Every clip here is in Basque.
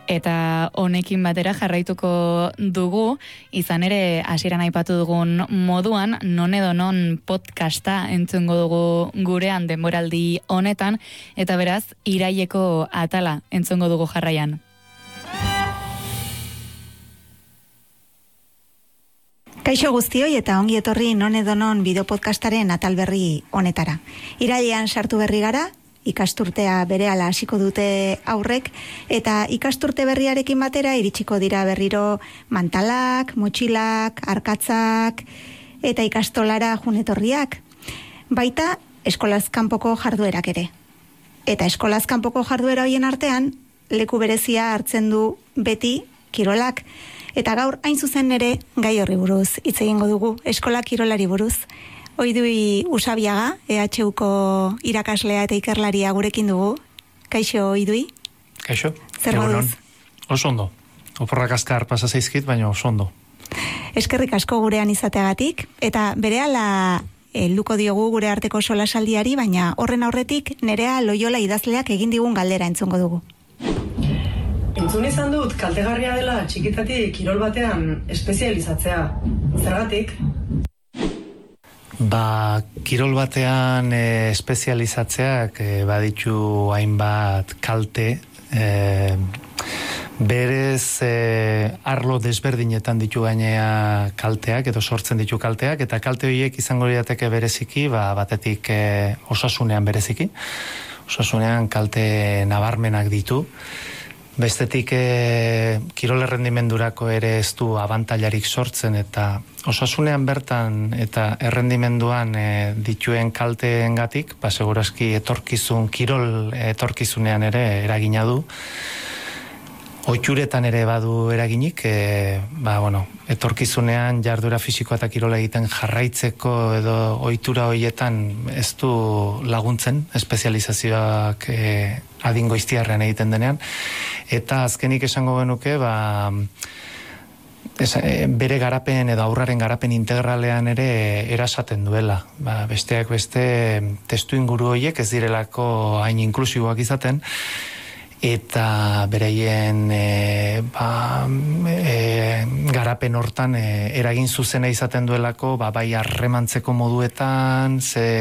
Eta honekin batera jarraituko dugu, izan ere hasieran aipatu dugun moduan, non edo non podcasta entzungo dugu gurean denboraldi honetan, eta beraz, iraileko atala entzungo dugu jarraian. Kaixo guztioi eta ongi etorri non edo non bideopodcastaren atal berri honetara. Irailean sartu berri gara, ikasturtea berehala hasiko dute aurrek, eta ikasturte berriarekin batera iritsiko dira berriro mantalak, motxilak, arkatzak eta ikastolara junetorriak. Baita eskolaz kanpoko jarduerak ere. Eta eskolaz kanpoko jarduera hoien artean, leku berezia hartzen du beti kirolak. Eta gaur hain zuzen ere gai horri buruz hitz egingo dugu, eskola kirolari buruz. Oidui Usabiaga, EHUko irakaslea eta ikerlaria gurekin dugu. Kaixo, Oidui? Kaixo. Zer moduz? Oso ondo. Oporrak azkar pasa zaizkit, baina oso ondo. Eskerrik asko gurean izateagatik, eta berehala helduko diogu gure arteko solasaldiari, baina horren aurretik Nerea Loyola idazleak egin digun galdera entzungo dugu. Entzun izan dut kaltegarria dela txikitatik kirol batean espezializatzea. Zergatik? Kirol batean espezializatzeak baditu hainbat kalte, berez arlo desberdinetan ditu gainea kalteak, edo sortzen ditu kalteak, eta kalte horiek izango lirateke bereziki, batetik osasunean bereziki, osasunean kalte nabarmenak ditu. Bestetik kirol errendimendurako ere ez du abantailarik sortzen, eta osasunean bertan eta errendimenduan dituen kalteengatik, segurazki kirol etorkizunean ere eragina du. Ohituretan ere badu eraginik, etorkizunean jarduera fisikoa eta kirola egiten jarraitzeko edo ohitura horietan ez du laguntzen, espezializazioak adingo iztiarrean egiten denean. Eta azkenik esango genuke, bere garapen edo aurraren garapen integralean ere erasaten duela. Besteak beste testu inguru horiek ez direlako hain inklusiboak izaten, eta bereien garapen hortan eragin zuzena izaten duelako, bai harremantzeko moduetan,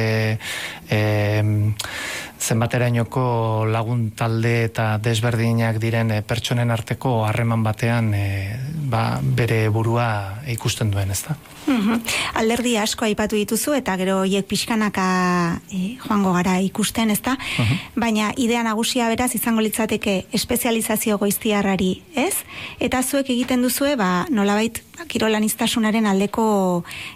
zenbaterainoko lagun talde eta desberdinak diren pertsonen arteko harreman batean bere burua ikusten duen, ezta? Alderdi asko aipatu dituzu eta gero hiek pixkanaka joango gara ikusten, ezta? Baina idea nagusia beraz izango litzateke espezializazio goiztiarrari, ez? Eta zuek egiten duzue, nolabait kirolaniztasunaren aldeko